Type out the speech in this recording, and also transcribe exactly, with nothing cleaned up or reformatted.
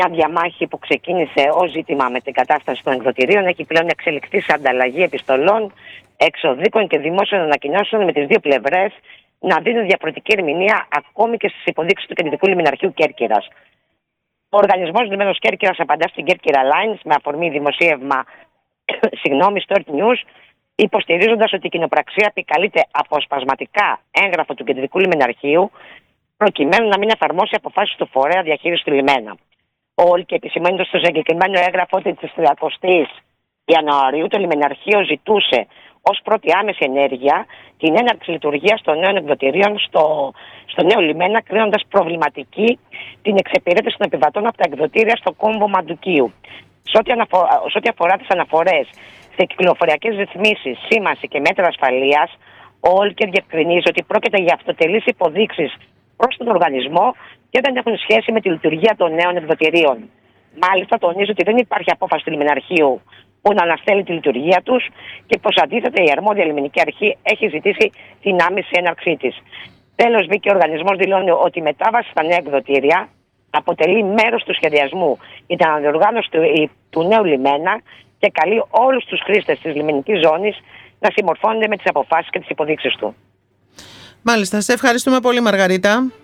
Μια διαμάχη που ξεκίνησε ως ζήτημα με την κατάσταση των εκδοτηρίων έχει πλέον εξελιχθεί σε ανταλλαγή επιστολών, εξοδίκων και δημόσιων ανακοινώσεων με τις δύο πλευρές να δίνουν διαφορετική ερμηνεία ακόμη και στις υποδείξεις του Κεντρικού Λιμεναρχείου Κέρκυρας. Ο οργανισμός Λιμένος Κέρκυρας απαντά στην Κέρκυρα Lines με αφορμή δημοσίευμα συγγνώμη, στο Earth News, υποστηρίζοντας ότι η κοινοπραξία επικαλείται αποσπασματικά έγγραφο του Κεντρικού Λιμεναρχείου προκειμένου να μην εφαρμόσει αποφάσεις του φορέα διαχείρισης του λιμένα. Όλοι και επισημαίνοντας στο συγκεκριμένο έγγραφο ότι της τριαντάης Ιανουαρίου το Λιμεναρχείο ζητούσε ως πρώτη άμεση ενέργεια την έναρξη λειτουργίας των νέων εκδοτηρίων στο, στο νέο λιμένα, κρίνοντας προβληματική την εξυπηρέτηση των επιβατών από τα εκδοτήρια στο κόμβο Μαντουκίου. Σε ό,τι, αναφο... σε ό,τι αφορά τις αναφορές σε κυκλοφοριακές ρυθμίσεις, σήμανση και μέτρα ασφαλείας, ο Όλκερ διευκρινίζει ότι πρόκειται για αυτοτελείς υποδείξεις προς τον οργανισμό και δεν έχουν σχέση με τη λειτουργία των νέων εκδοτηρίων. Μάλιστα, τονίζει ότι δεν υπάρχει απόφαση του Λιμεναρχείου που να αναστέλει τη λειτουργία τους και πως αντίθετα η αρμόδια λιμενική αρχή έχει ζητήσει την άμεση έναρξή της. Τέλος, βγήκε ο οργανισμός δηλώνει ότι η μετάβαση στα νέα εκδοτήρια αποτελεί μέρος του σχεδιασμού για την αναδιοργάνωση του, του νέου λιμένα και καλεί όλους τους χρήστες της λιμενικής ζώνης να συμμορφώνονται με τις αποφάσεις και τις υποδείξεις του. Μάλιστα. Σε ευχαριστούμε πολύ, Μαργαρίτα.